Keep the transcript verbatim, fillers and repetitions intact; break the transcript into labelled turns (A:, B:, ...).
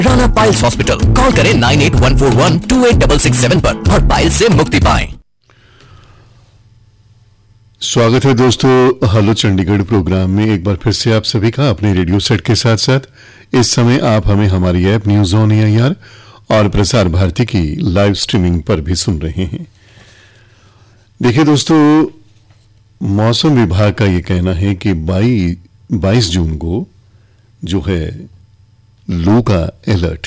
A: Rana piles hospital. Call करें nine eight one four one two eight six six seven पर और piles से मुक्ति पाएं।
B: स्वागत है दोस्तों हेलो चंडीगढ़ प्रोग्राम में एक बार फिर से आप सभी का अपने रेडियो सेट के साथ साथ। इस समय आप हमें हमारी ऐप न्यूज ऑन एआईआर और प्रसार भारती की लाइव स्ट्रीमिंग पर भी सुन रहे हैं। देखिए दोस्तों, मौसम विभाग का ये कहना है कि बाईस जून को जो है लू का अलर्ट